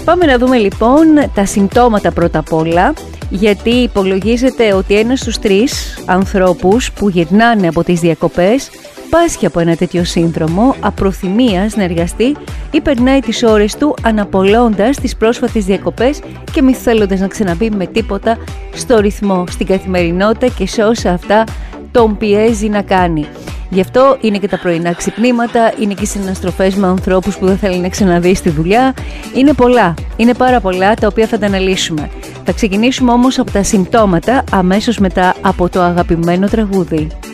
Πάμε να δούμε λοιπόν τα συμπτώματα πρώτα απ' όλα, γιατί υπολογίζεται ότι 1 στους 3 ανθρώπους που γυρνάνε από τις διακοπές πάσχει από ένα τέτοιο σύνδρομο απροθυμίας να εργαστεί ή περνάει τις ώρες του αναπολώντας τις πρόσφατες διακοπές και μη θέλοντας να ξαναμπεί με τίποτα στο ρυθμό, στην καθημερινότητα και σε όσα αυτά τον πιέζει να κάνει. Γι' αυτό είναι και τα πρωινά ξυπνήματα, είναι και οι συναστροφές με ανθρώπους που δεν θέλει να ξαναδεί στη δουλειά. Είναι πολλά, είναι πάρα πολλά τα οποία θα τα αναλύσουμε. Θα ξεκινήσουμε όμως από τα συμπτώματα αμέσως μετά από το αγαπημένο τραγούδι.